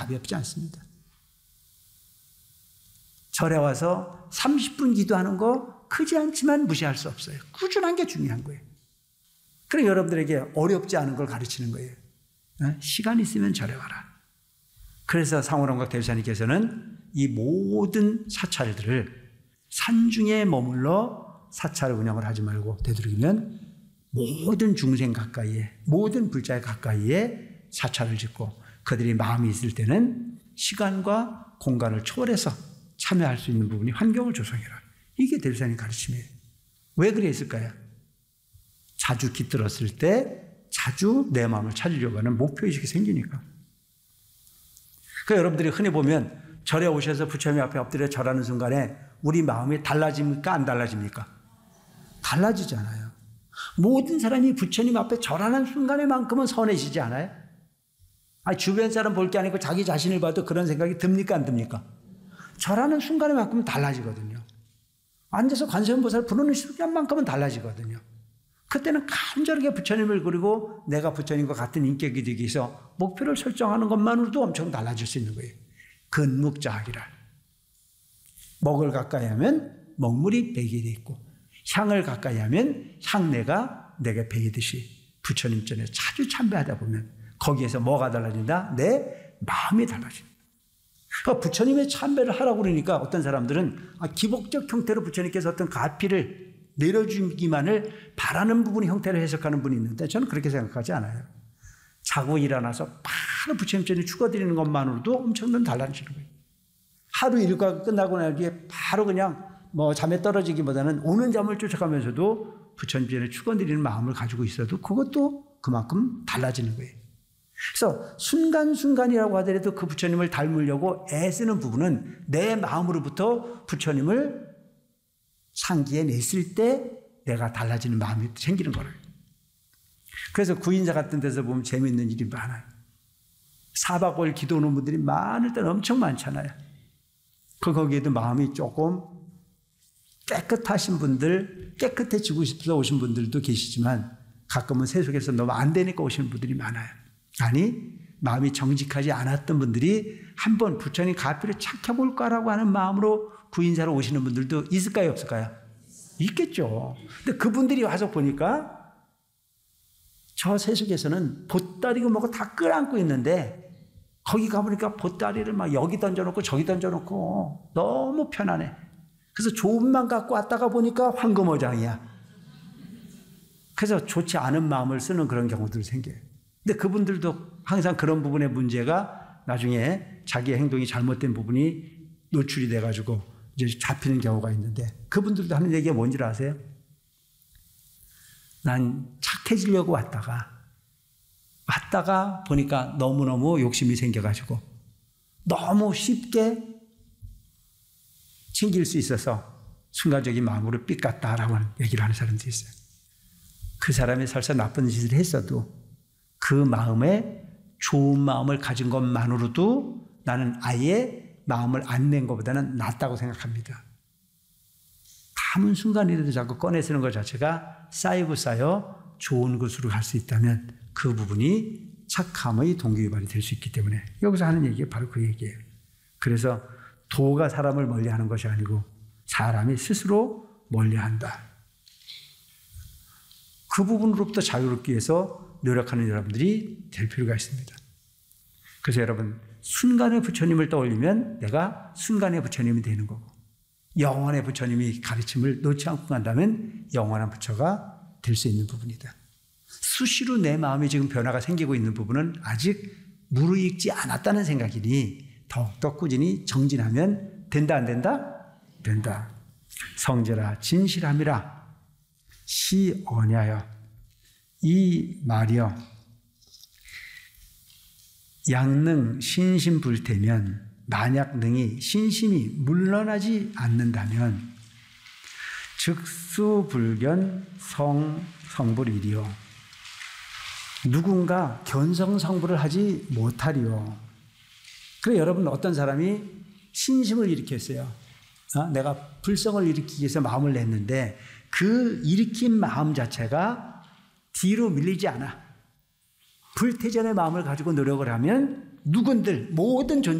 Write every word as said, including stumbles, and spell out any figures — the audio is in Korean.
가볍지 않습니다. 절에 와서 삼십 분 기도하는 거 크지 않지만 무시할 수 없어요. 꾸준한 게 중요한 거예요. 그래서 여러분들에게 어렵지 않은 걸 가르치는 거예요. 시간 있으면 절에 와라. 그래서 상호론각 대주사님께서는 이 모든 사찰들을 산중에 머물러 사찰 운영을 하지 말고 되도록이면 모든 중생 가까이에, 모든 불자의 가까이에 사찰을 짓고 그들이 마음이 있을 때는 시간과 공간을 초월해서 참여할 수 있는 부분이 환경을 조성해라. 이게 대주사님 가르침이에요. 왜 그랬을까요? 자주 깃들었을 때 자주 내 마음을 찾으려고 하는 목표의식이 생기니까. 그러니까 여러분들이 흔히 보면 절에 오셔서 부처님 앞에 엎드려 절하는 순간에 우리 마음이 달라집니까? 안 달라집니까? 달라지잖아요. 모든 사람이 부처님 앞에 절하는 순간에만큼은 선해지지 않아요? 아니, 주변 사람 볼 게 아니고 자기 자신을 봐도 그런 생각이 듭니까? 안 듭니까? 절하는 순간에만큼은 달라지거든요. 앉아서 관세음보살 부르는 시간만큼은 달라지거든요. 그때는 간절하게 부처님을 그리고 내가 부처님과 같은 인격이 되기 위해서 목표를 설정하는 것만으로도 엄청 달라질 수 있는 거예요. 근묵자학이라. 먹을 가까이 하면 먹물이 배게 돼 있고 향을 가까이 하면 향내가 내게 배이듯이 부처님 전에 자주 참배하다 보면 거기에서 뭐가 달라진다? 내 마음이 달라진다. 그러니까 부처님의 참배를 하라고 그러니까 어떤 사람들은 기복적 형태로 부처님께서 어떤 가피를 내려주기만을 바라는 부분의 형태를 해석하는 분이 있는데 저는 그렇게 생각하지 않아요. 자고 일어나서 바로 부처님 전에 축어드리는 것만으로도 엄청난 달라지는 거예요. 하루 일과가 끝나고 난 뒤에 바로 그냥 뭐 잠에 떨어지기보다는 오는 잠을 쫓아가면서도 부처님 전에 축원드리는 마음을 가지고 있어도 그것도 그만큼 달라지는 거예요. 그래서 순간순간이라고 하더라도 그 부처님을 닮으려고 애쓰는 부분은 내 마음으로부터 부처님을 상기에 냈을 때 내가 달라지는 마음이 생기는 거예요. 그래서 구인사 같은 데서 보면 재미있는 일이 많아요. 사박 오일 기도 오는 분들이 많을 때는 엄청 많잖아요. 그 거기에도 마음이 조금 깨끗하신 분들, 깨끗해지고 싶어서 오신 분들도 계시지만 가끔은 세속에서 너무 안 되니까 오시는 분들이 많아요. 아니, 마음이 정직하지 않았던 분들이 한번 부처님 가피를 착해볼까라고 하는 마음으로 구인사로 오시는 분들도 있을까요, 없을까요? 있겠죠. 근데 그분들이 와서 보니까 저 세속에서는 보따리고 뭐고 다 끌안고 있는데 거기 가보니까 보따리를 막 여기 던져놓고 저기 던져놓고 너무 편안해. 그래서 좋은만 갖고 왔다가 보니까 황금어장이야. 그래서 좋지 않은 마음을 쓰는 그런 경우들이 생겨요. 근데 그분들도 항상 그런 부분의 문제가 나중에 자기의 행동이 잘못된 부분이 노출이 돼가지고 이제 잡히는 경우가 있는데 그분들도 하는 얘기가 뭔지 아세요? 난 착해지려고 왔다가 왔다가 보니까 너무너무 욕심이 생겨가지고 너무 쉽게 챙길 수 있어서 순간적인 마음으로 삐깠다라고 얘기를 하는 사람도 있어요. 그 사람이 설사 나쁜 짓을 했어도 그 마음에 좋은 마음을 가진 것만으로도 나는 아예 마음을 안 낸 것보다는 낫다고 생각합니다. 아무 순간이라도 자꾸 꺼내 쓰는 것 자체가 쌓이고 쌓여 좋은 것으로 갈 수 있다면 그 부분이 착함의 동기유발이 될 수 있기 때문에 여기서 하는 얘기가 바로 그 얘기예요. 그래서 도가 사람을 멀리하는 것이 아니고 사람이 스스로 멀리한다. 그 부분으로부터 자유롭기 위해서 노력하는 여러분들이 될 필요가 있습니다. 그래서 여러분 순간의 부처님을 떠올리면 내가 순간의 부처님이 되는 거고 영원의 부처님이 가르침을 놓지 않고 간다면 영원한 부처가 될 수 있는 부분이다. 수시로 내 마음에 지금 변화가 생기고 있는 부분은 아직 무르익지 않았다는 생각이니 더욱더 꾸준히 정진하면 된다 안 된다? 된다. 성제라 진실함이라 시 언야여 이 말이여 양능 신심불태면 만약 능이 신심이 물러나지 않는다면 즉수불견 성성불이리요 누군가 견성성불을 하지 못하리요. 그래 여러분 어떤 사람이 신심을 일으켰어요. 어? 내가 불성을 일으키기 위해서 마음을 냈는데 그 일으킨 마음 자체가 뒤로 밀리지 않아. 불태전의 마음을 가지고 노력을 하면 누군들 모든 존재